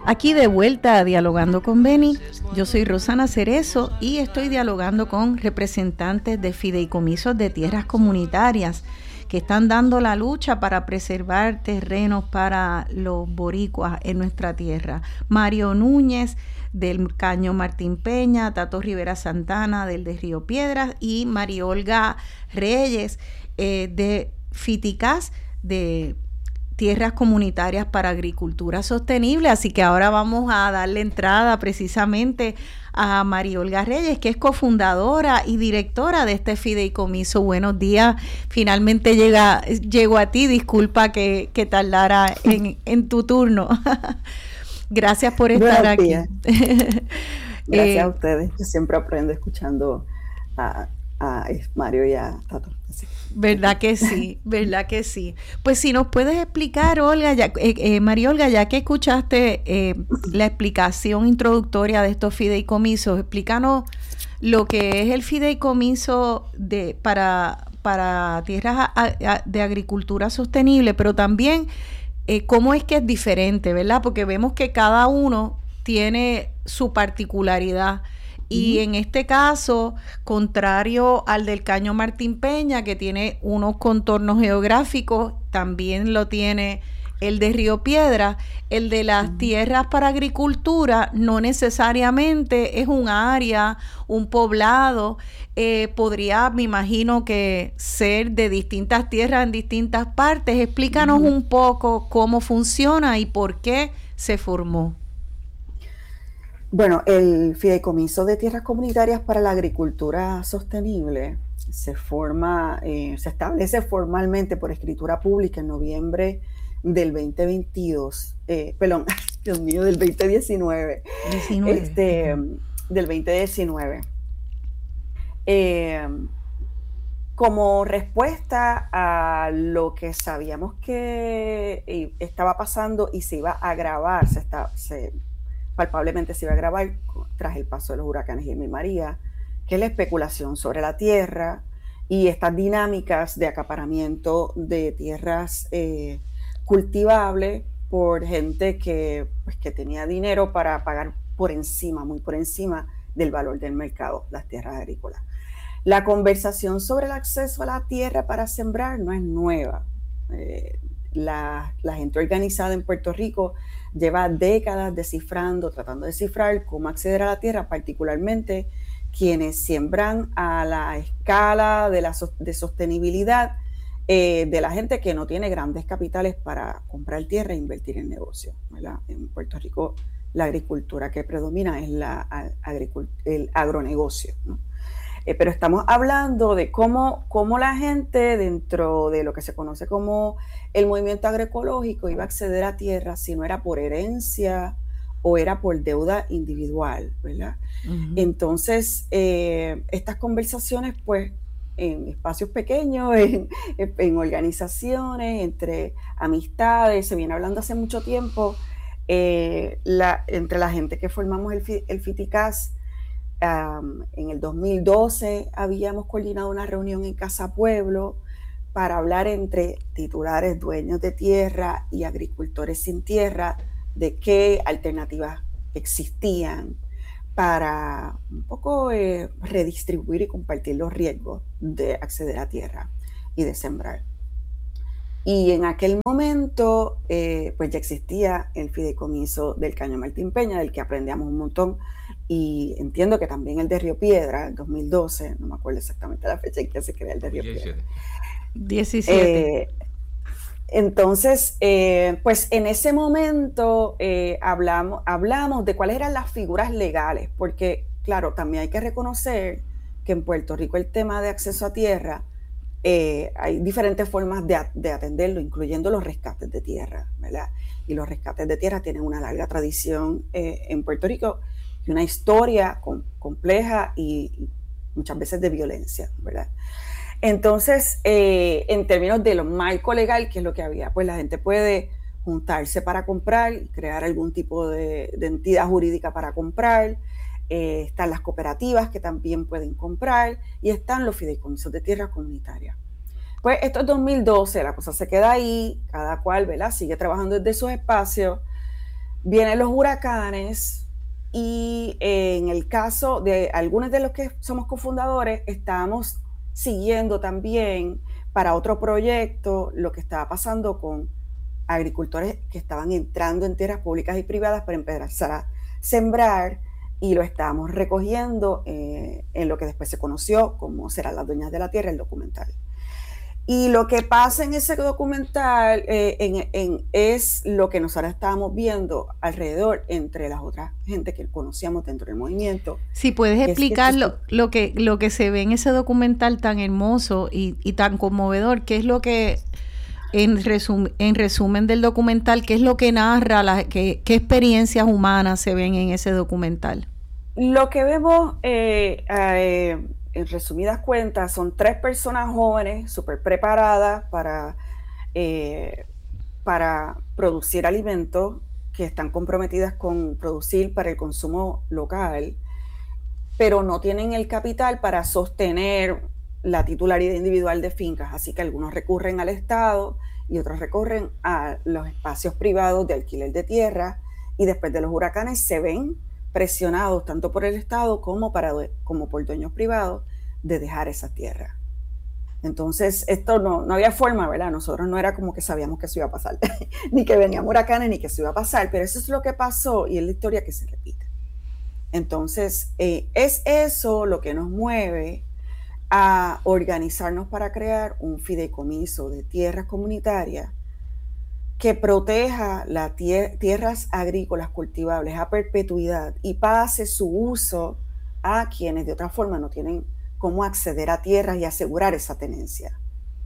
Aquí de vuelta a Dialogando con Beni, yo soy Rosana Cerezo y estoy dialogando con representantes de fideicomisos de tierras comunitarias que están dando la lucha para preservar terrenos para los boricuas en nuestra tierra. Mario Núñez del Caño Martín Peña, Tato Rivera Santana del de Río Piedras y María Olga Reyes de Fiticás de Tierras Comunitarias para Agricultura Sostenible. Así que ahora vamos a darle entrada precisamente a María Olga Reyes, que es cofundadora y directora de este fideicomiso. Buenos días, finalmente llego a ti, disculpa que tardara en tu turno. Gracias por estar aquí. Gracias a ustedes, yo siempre aprendo escuchando a Mario y a Tato. ¿Verdad que sí? ¿Verdad que sí? Pues si nos puedes explicar, Olga, María Olga, ya que escuchaste la explicación introductoria de estos fideicomisos, explícanos lo que es el fideicomiso para tierras de agricultura sostenible, pero también cómo es que es diferente, ¿verdad? Porque vemos que cada uno tiene su particularidad. Y en este caso, contrario al del Caño Martín Peña, que tiene unos contornos geográficos, también lo tiene el de Río Piedra. El de las tierras para agricultura no necesariamente es un área, un poblado. Podría, me imagino, que ser de distintas tierras en distintas partes. Explícanos un poco cómo funciona y por qué se formó. Bueno, el Fideicomiso de Tierras Comunitarias para la Agricultura Sostenible se establece formalmente por escritura pública en noviembre del 2022, Dios mío, del 2019. Del 2019. Como respuesta a lo que sabíamos que estaba pasando y se iba a agravar, palpablemente se iba a agravar tras el paso de los huracanes Irma y María, que es la especulación sobre la tierra y estas dinámicas de acaparamiento de tierras cultivables por gente que tenía dinero para pagar muy por encima del valor del mercado, las tierras agrícolas. La conversación sobre el acceso a la tierra para sembrar no es nueva. La gente organizada en Puerto Rico lleva décadas tratando de descifrar cómo acceder a la tierra, particularmente quienes siembran a la escala de sostenibilidad de la gente que no tiene grandes capitales para comprar tierra e invertir en negocios, ¿verdad? En Puerto Rico la agricultura que predomina es el agronegocio, ¿no? Pero estamos hablando de cómo la gente dentro de lo que se conoce como el movimiento agroecológico iba a acceder a tierra si no era por herencia o era por deuda individual, ¿verdad? Entonces, estas conversaciones, pues, en espacios pequeños, en organizaciones, entre amistades, se viene hablando hace mucho tiempo, entre la gente que formamos el FITICAS. En el 2012 habíamos coordinado una reunión en Casa Pueblo para hablar entre titulares, dueños de tierra y agricultores sin tierra de qué alternativas existían para un poco redistribuir y compartir los riesgos de acceder a tierra y de sembrar. Y en aquel momento, pues ya existía el fideicomiso del Caño Martín Peña, del que aprendíamos un montón, y entiendo que también el de Río Piedra, en 2012, no me acuerdo exactamente la fecha en que se crea el de Río Piedra. 17. Entonces, pues en ese momento hablamos de cuáles eran las figuras legales, porque claro, también hay que reconocer que en Puerto Rico el tema de acceso a tierra, hay diferentes formas de atenderlo, incluyendo los rescates de tierra, ¿verdad? Y los rescates de tierra tienen una larga tradición en Puerto Rico y una historia compleja y muchas veces de violencia, ¿verdad? Entonces, en términos de lo marco legal, que es lo que había, pues la gente puede juntarse para comprar y crear algún tipo de entidad jurídica para comprar. Están las cooperativas que también pueden comprar y están los fideicomisos de tierras comunitarias. Pues esto es 2012, la cosa se queda ahí, cada cual, ¿verdad? Sigue trabajando desde sus espacios. Vienen los huracanes y en el caso de algunos de los que somos cofundadores, estábamos siguiendo también para otro proyecto lo que estaba pasando con agricultores que estaban entrando en tierras públicas y privadas para empezar a sembrar, y lo estábamos recogiendo en lo que después se conoció como Serán las Dueñas de la Tierra, el documental. Y lo que pasa en ese documental es lo que nosotros estábamos viendo alrededor entre las otras gente que conocíamos dentro del movimiento. Si puedes explicar lo que se ve en ese documental tan hermoso y tan conmovedor, ¿qué es lo que, en resumen del documental, qué es lo que narra, qué experiencias humanas se ven en ese documental? Lo que vemos, en resumidas cuentas, son 3 personas jóvenes, súper preparadas para producir alimentos, que están comprometidas con producir para el consumo local, pero no tienen el capital para sostener la titularidad individual de fincas, así que algunos recurren al Estado y otros recurren a los espacios privados de alquiler de tierra, y después de los huracanes se ven presionados tanto por el Estado como por dueños privados de dejar esa tierra. Entonces, esto no había forma, ¿verdad? Nosotros no era como que sabíamos que eso iba a pasar, ni que venían huracanes, ni que eso iba a pasar, pero eso es lo que pasó y es la historia que se repite. Entonces, es eso lo que nos mueve a organizarnos para crear un fideicomiso de tierras comunitarias que proteja las tierras agrícolas cultivables a perpetuidad y pase su uso a quienes de otra forma no tienen cómo acceder a tierras y asegurar esa tenencia.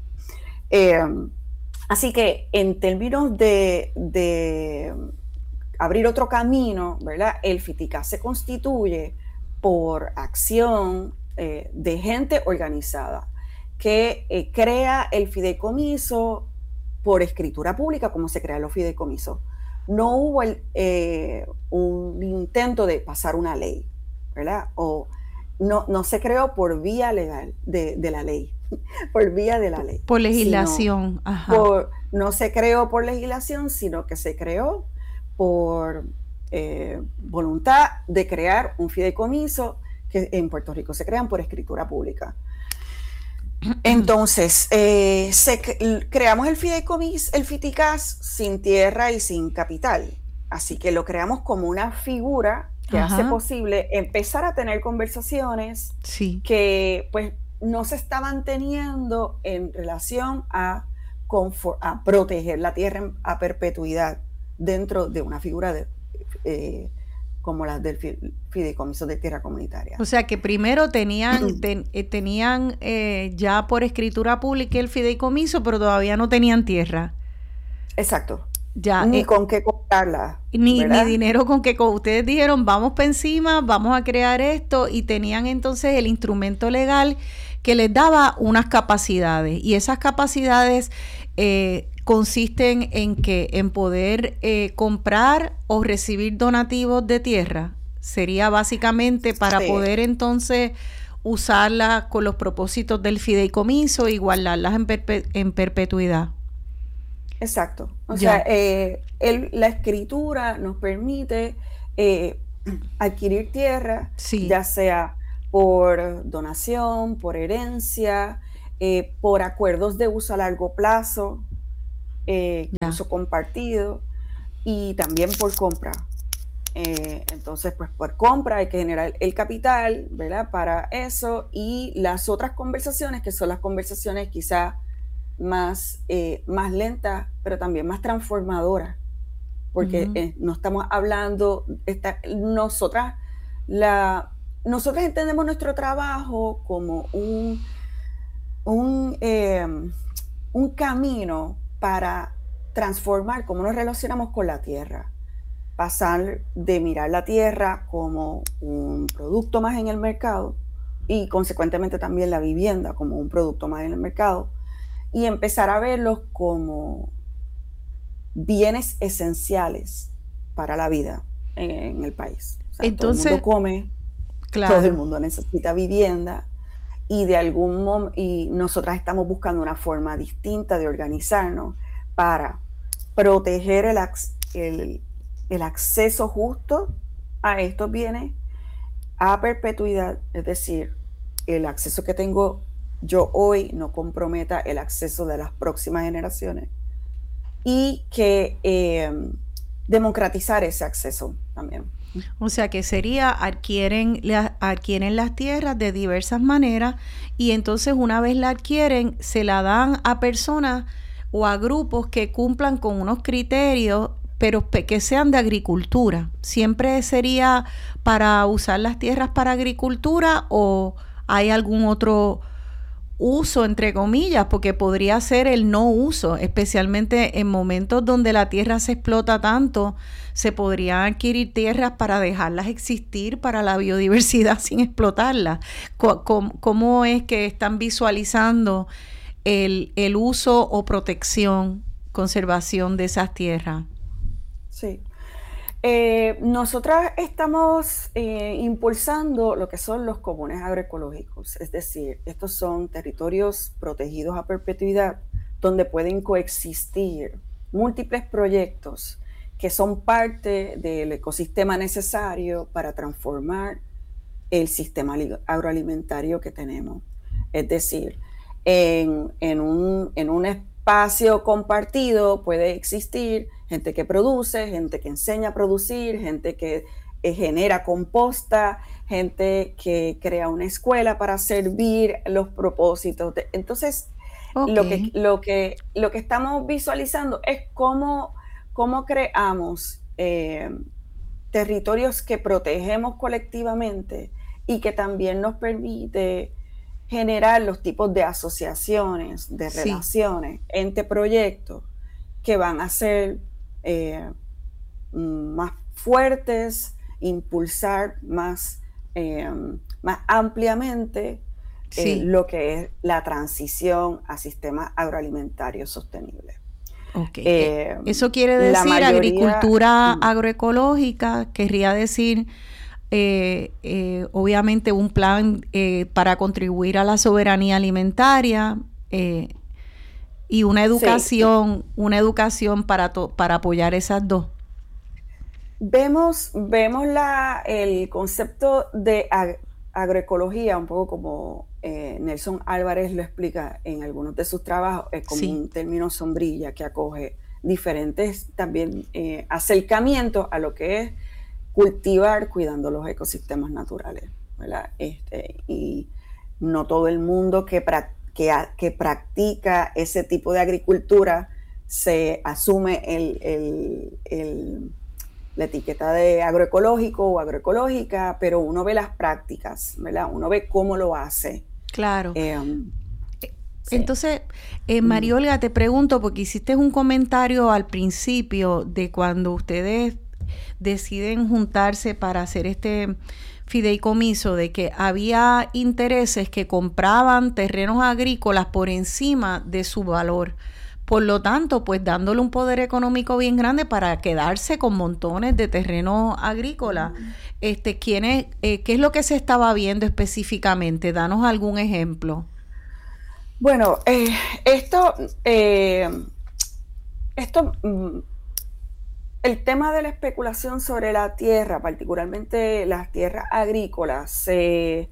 Así que en términos de abrir otro camino, ¿verdad? El FITICA se constituye por acción de gente organizada que crea el fideicomiso por escritura pública, como se crean los fideicomisos. No hubo un intento de pasar una ley, ¿verdad? O no se creó por vía legal de la ley, por vía de la ley. Por legislación. Ajá. No se creó por legislación, sino que se creó por voluntad de crear un fideicomiso, que en Puerto Rico se crean por escritura pública. Entonces, creamos el fideicomiso, el FITICAS, sin tierra y sin capital. Así que lo creamos como una figura que hace posible empezar a tener conversaciones que pues no se estaban teniendo en relación a proteger la tierra a perpetuidad dentro de una figura como la del fideicomiso de tierra comunitaria. O sea que primero tenían ya por escritura pública el fideicomiso, pero todavía no tenían tierra. Exacto. Ya, ni con qué comprarla. Ni dinero con que ustedes dijeron, vamos para encima, vamos a crear esto, y tenían entonces el instrumento legal que les daba unas capacidades, y esas capacidades consisten en poder comprar o recibir donativos de tierra. Sería básicamente para poder entonces usarlas con los propósitos del fideicomiso y guardarlas en perpetuidad. Exacto. O sea, la escritura nos permite adquirir tierra, ya sea por donación, por herencia, por acuerdos de uso a largo plazo, uso compartido, y también por compra. Entonces, pues por compra hay que generar el capital, ¿verdad? Para eso, y las otras conversaciones, que son las conversaciones quizás más lentas, pero también más transformadoras, porque no estamos hablando, nosotras entendemos nuestro trabajo como un camino para transformar cómo nos relacionamos con la tierra, pasar de mirar la tierra como un producto más en el mercado, y consecuentemente también la vivienda como un producto más en el mercado, y empezar a verlos como bienes esenciales para la vida en el país. O sea, entonces, todo el mundo come, todo el mundo necesita vivienda, y y nosotras estamos buscando una forma distinta de organizarnos para proteger el acceso justo a estos bienes a perpetuidad, es decir, el acceso que tengo yo hoy no comprometa el acceso de las próximas generaciones y que democratizar ese acceso también. O sea que sería adquieren las tierras de diversas maneras y entonces una vez la adquieren se la dan a personas o a grupos que cumplan con unos criterios pero que sean de agricultura. ¿Siempre sería para usar las tierras para agricultura o hay algún otro uso, entre comillas? Porque podría ser el no uso, especialmente en momentos donde la tierra se explota tanto, se podrían adquirir tierras para dejarlas existir para la biodiversidad sin explotarlas. ¿Cómo es que están visualizando el uso o protección, conservación de esas tierras? Sí. Nosotras estamos impulsando lo que son los comunes agroecológicos, es decir, estos son territorios protegidos a perpetuidad donde pueden coexistir múltiples proyectos que son parte del ecosistema necesario para transformar el sistema agroalimentario que tenemos. Es decir, en un espacio compartido puede existir gente que produce, gente que enseña a producir, gente que genera composta, gente que crea una escuela para servir los propósitos. Entonces, Okay. lo que estamos visualizando es cómo creamos territorios que protegemos colectivamente y que también nos permite generar los tipos de asociaciones, de Sí. relaciones entre proyectos que van a ser más fuertes, impulsar más ampliamente Sí. lo que es la transición a sistemas agroalimentarios sostenibles. Ok. Eso quiere La decir mayoría, agricultura agroecológica, querría decir obviamente un plan para contribuir a la soberanía alimentaria y una sí, educación para apoyar esas dos. vemos el concepto de agroecología, un poco como Nelson Álvarez lo explica en algunos de sus trabajos, es como Sí, un término sombrilla que acoge diferentes también acercamientos a lo que es cultivar cuidando los ecosistemas naturales, ¿verdad? Y no todo el mundo que practica ese tipo de agricultura se asume la etiqueta de agroecológico o agroecológica, pero uno ve las prácticas, ¿verdad? Uno ve cómo lo hace. claro. Sí. Entonces, María Olga, te pregunto, porque hiciste un comentario al principio de cuando ustedes deciden juntarse para hacer este fideicomiso, de que había intereses que compraban terrenos agrícolas por encima de su valor. Por lo tanto, pues dándole un poder económico bien grande para quedarse con montones de terrenos agrícolas. ¿Qué es lo que se estaba viendo específicamente? Danos algún ejemplo. Bueno, esto, el tema de la especulación sobre la tierra, particularmente las tierras agrícolas, es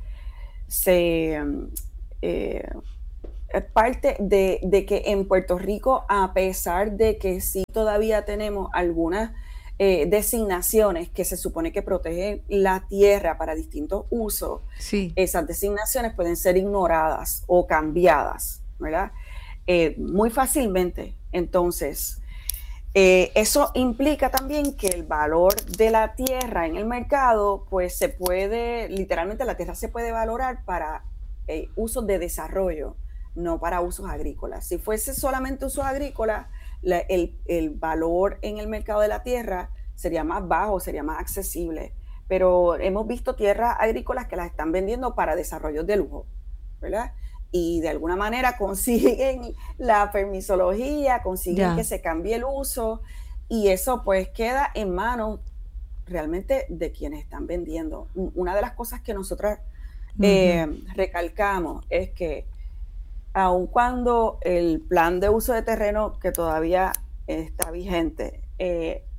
parte de que en Puerto Rico, a pesar de que sí todavía tenemos algunas designaciones que se supone que protegen la tierra para distintos usos, Sí, esas designaciones pueden ser ignoradas o cambiadas, ¿verdad? Muy fácilmente. Entonces, eso implica también que el valor de la tierra en el mercado, pues literalmente la tierra se puede valorar para usos de desarrollo, no para usos agrícolas. Si fuese solamente usos agrícolas, el valor en el mercado de la tierra sería más bajo, sería más accesible. Pero hemos visto tierras agrícolas que las están vendiendo para desarrollos de lujo, ¿verdad? Y de alguna manera consiguen la permisología, consiguen ya. que se cambie el uso y eso pues queda en manos realmente de quienes están vendiendo. Una de las cosas que nosotras Uh-huh. recalcamos es que aun cuando el plan de uso de terreno que todavía está vigente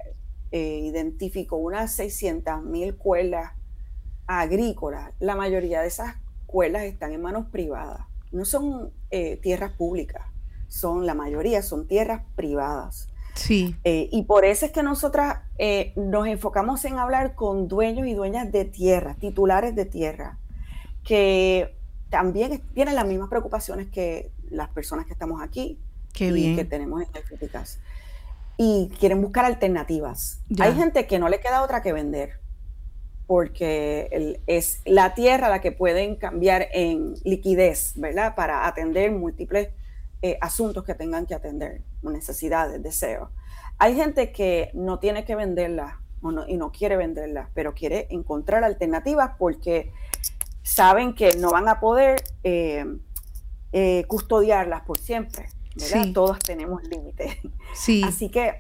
identificó unas 600,000 cuerdas agrícolas. La mayoría de esas cuerdas están en manos privadas. No son tierras públicas, la mayoría son tierras privadas. Sí. Y por eso es que nosotras nos enfocamos en hablar con dueños y dueñas de tierra, titulares de tierra, que también tienen las mismas preocupaciones que las personas que estamos aquí. Qué bien. Que tenemos en críticas. Y quieren buscar alternativas. Ya. Hay gente que no le queda otra que vender, porque es la tierra la que pueden cambiar en liquidez, ¿verdad? Para atender múltiples asuntos que tengan que atender, necesidades, deseos. Hay gente que no tiene que venderla y no quiere venderla, pero quiere encontrar alternativas porque saben que no van a poder custodiarlas por siempre, ¿verdad? Sí. Todos tenemos límites. Sí. Así que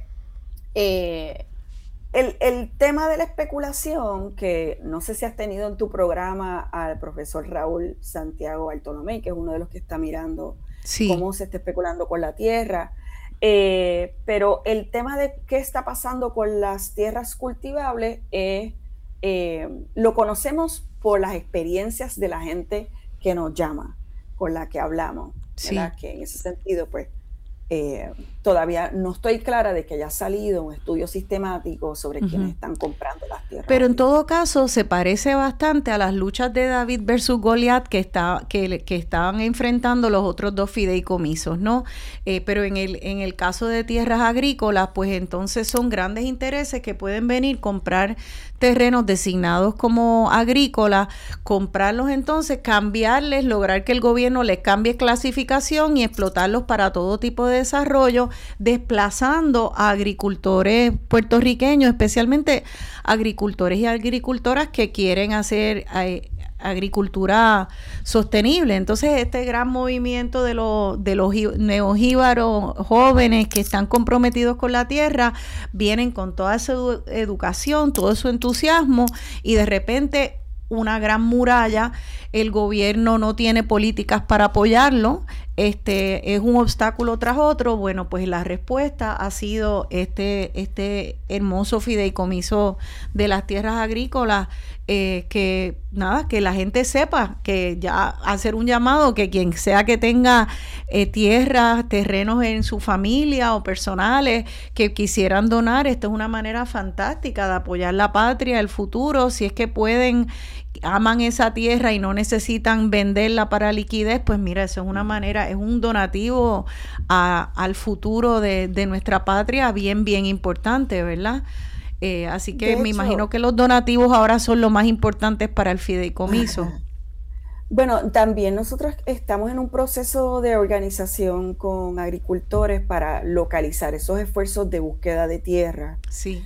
el tema de la especulación, que no sé si has tenido en tu programa al profesor Raúl Santiago Bartolomé, que es uno de los que está mirando cómo se está especulando con la tierra, pero el tema de qué está pasando con las tierras cultivables lo conocemos por las experiencias de la gente que nos llama, con la que hablamos, ¿verdad? Que en ese sentido, pues, todavía no estoy clara de que haya salido un estudio sistemático sobre quienes están comprando las tierras. Pero en todo caso se parece bastante a las luchas de David versus Goliat que estaban enfrentando los otros dos fideicomisos, ¿no? Pero en el caso de tierras agrícolas, pues entonces son grandes intereses que pueden venir, comprar terrenos designados como agrícolas, comprarlos entonces, cambiarles, lograr que el gobierno les cambie clasificación y explotarlos para todo tipo de desarrollo, desplazando a agricultores puertorriqueños, especialmente agricultores y agricultoras que quieren hacer agricultura sostenible. Entonces este gran movimiento de los neojíbaros jóvenes que están comprometidos con la tierra vienen con toda su educación, todo su entusiasmo, y de repente una gran muralla, el gobierno no tiene políticas para apoyarlo, es un obstáculo tras otro. Bueno, pues la respuesta ha sido este hermoso fideicomiso de las tierras agrícolas, que la gente sepa, que ya hacer un llamado, que quien sea que tenga tierras, terrenos en su familia o personales que quisieran donar, esta es una manera fantástica de apoyar la patria, el futuro. Si es que pueden, aman esa tierra y no necesitan venderla para liquidez, pues mira, eso es una manera, es un donativo al futuro de nuestra patria bien, bien importante, ¿verdad? Así que me imagino que los donativos ahora son lo más importantes para el fideicomiso. Bueno, también nosotros estamos en un proceso de organización con agricultores para localizar esos esfuerzos de búsqueda de tierra. Sí.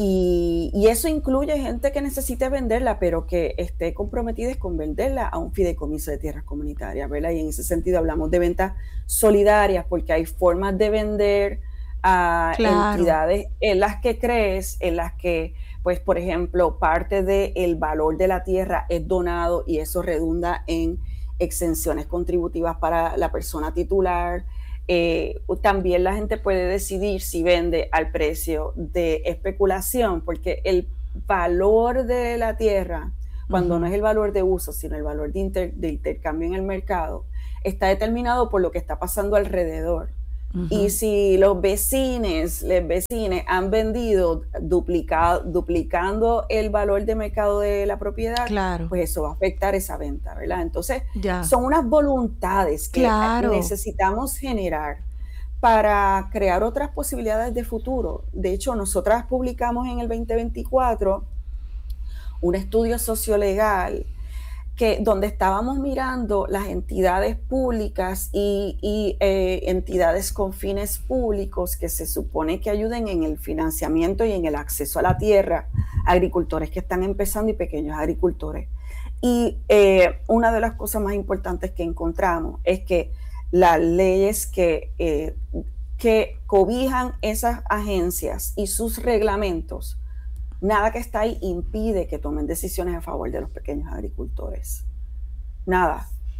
Y eso incluye gente que necesite venderla, pero que esté comprometida con venderla a un fideicomiso de tierras comunitarias, ¿verdad? Y en ese sentido hablamos de ventas solidarias, porque hay formas de vender a entidades en las que crees, en las que, pues, por ejemplo, parte del valor de la tierra es donado y eso redunda en exenciones contributivas para la persona titular. También la gente puede decidir si vende al precio de especulación, porque el valor de la tierra, cuando no es el valor de uso, sino el valor de intercambio en el mercado, está determinado por lo que está pasando alrededor. Y si los vecinos han vendido duplicando el valor de mercado de la propiedad, pues eso va a afectar esa venta, ¿verdad? Entonces, son unas voluntades que necesitamos generar para crear otras posibilidades de futuro. De hecho, nosotras publicamos en el 2024 un estudio sociolegal donde estábamos mirando las entidades públicas y entidades con fines públicos que se supone que ayuden en el financiamiento y en el acceso a la tierra, agricultores que están empezando y pequeños agricultores. Y una de las cosas más importantes que encontramos es que las leyes que cobijan esas agencias y sus reglamentos, nada que está ahí impide que tomen decisiones a favor de los pequeños agricultores. Nada.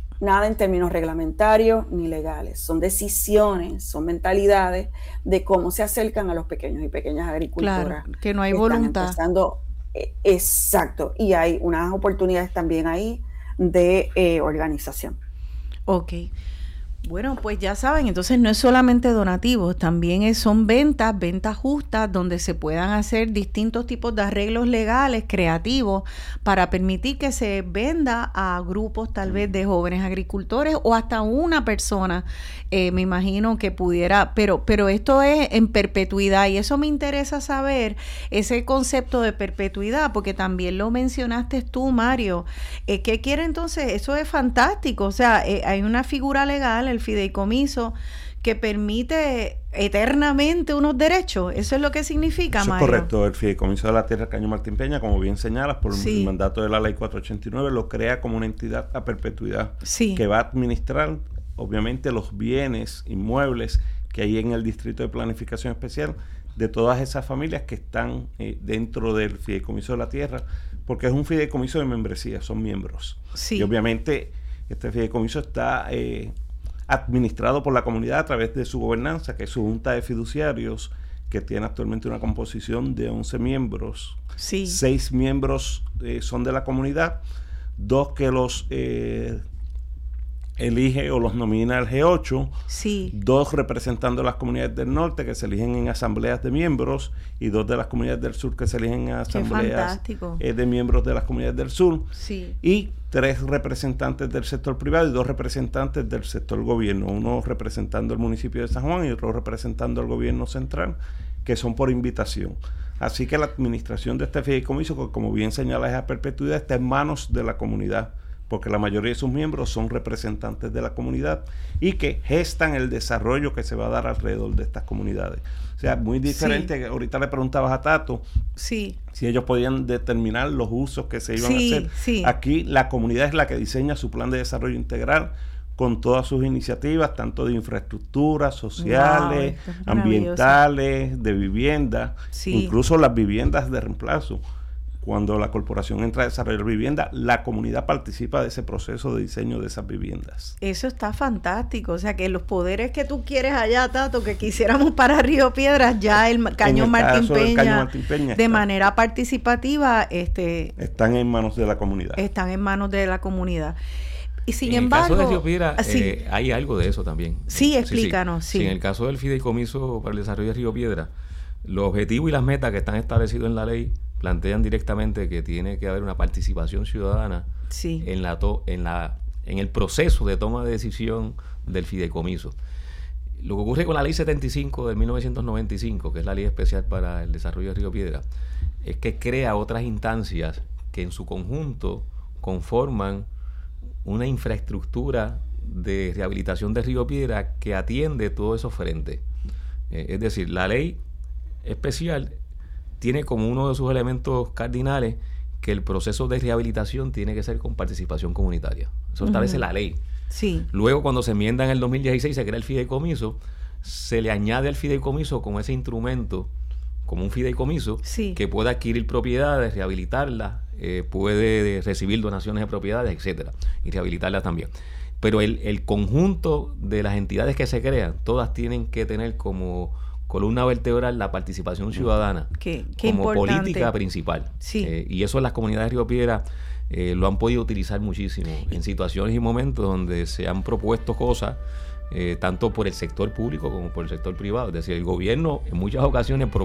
nada en términos reglamentarios ni legales. Son decisiones, son mentalidades de cómo se acercan a los pequeños y pequeñas agricultoras. Claro, que no hay voluntad. Exacto, y hay unas oportunidades también ahí de organización. Ok. Bueno, pues ya saben, entonces no es solamente donativos, también son ventas justas, donde se puedan hacer distintos tipos de arreglos legales, creativos, para permitir que se venda a grupos tal vez de jóvenes agricultores o hasta una persona, me imagino que pudiera, pero esto es en perpetuidad, y eso me interesa saber, ese concepto de perpetuidad, porque también lo mencionaste tú, Mario. ¿Qué quiere entonces? Eso es fantástico, o sea, hay una figura legal, el fideicomiso, que permite eternamente unos derechos. ¿Eso es lo que significa, Mario? Eso es correcto. El Fideicomiso de la Tierra Caño Martín Peña, como bien señalas, por el mandato de la Ley 489, lo crea como una entidad a perpetuidad que va a administrar, obviamente, los bienes inmuebles que hay en el Distrito de Planificación Especial de todas esas familias que están dentro del Fideicomiso de la Tierra, porque es un fideicomiso de membresía, son miembros. Y obviamente este fideicomiso está administrado por la comunidad a través de su gobernanza, que es su junta de fiduciarios, que tiene actualmente una composición de 11 miembros. 6 miembros son de la comunidad, 2 que los elige o los nomina el G8, 2 representando las comunidades del norte que se eligen en asambleas de miembros, y 2 de las comunidades del sur que se eligen en asambleas de miembros de las comunidades del sur, y 3 representantes del sector privado y 2 representantes del sector gobierno, uno representando el municipio de San Juan y otro representando el gobierno central, que son por invitación. Así que la administración de este fideicomiso, como bien señala, es a perpetuidad, está en manos de la comunidad, porque la mayoría de sus miembros son representantes de la comunidad y que gestan el desarrollo que se va a dar alrededor de estas comunidades. O sea, muy diferente. Ahorita le preguntabas a Tato si ellos podían determinar los usos que se iban a hacer. Aquí la comunidad es la que diseña su plan de desarrollo integral con todas sus iniciativas, tanto de infraestructuras sociales, ambientales, de vivienda, incluso las viviendas de reemplazo. Cuando la corporación entra a desarrollar vivienda, la comunidad participa de ese proceso de diseño de esas viviendas. Eso está fantástico. O sea, que los poderes que tú quieres allá, Tato, que quisiéramos para Río Piedras, ya el Caño Martín Peña, de manera participativa, están en manos de la comunidad. Están en manos de la comunidad. Y sin en embargo, el caso de Río Piedras, hay algo de eso también. Sí, explícanos. En el caso del Fideicomiso para el Desarrollo de Río Piedras, los objetivos y las metas que están establecidos en la ley plantean directamente que tiene que haber una participación ciudadana en el proceso de toma de decisión del fideicomiso. Lo que ocurre con la Ley 75 de 1995, que es la Ley Especial para el Desarrollo de Río Piedras, es que crea otras instancias que en su conjunto conforman una infraestructura de rehabilitación de Río Piedras que atiende todos esos frentes. Es decir, la Ley Especial tiene como uno de sus elementos cardinales que el proceso de rehabilitación tiene que ser con participación comunitaria. Eso establece la ley. Luego, cuando se enmienda en el 2016, se crea el fideicomiso, se le añade al fideicomiso como ese instrumento, como un fideicomiso, que puede adquirir propiedades, rehabilitarlas, puede recibir donaciones de propiedades, etcétera, y rehabilitarlas también. Pero el conjunto de las entidades que se crean, todas tienen que tener como columna vertebral la participación ciudadana como política principal. Y eso en las comunidades de Río Piedras lo han podido utilizar muchísimo en situaciones y momentos donde se han propuesto cosas tanto por el sector público como por el sector privado. Es decir, el gobierno en muchas ocasiones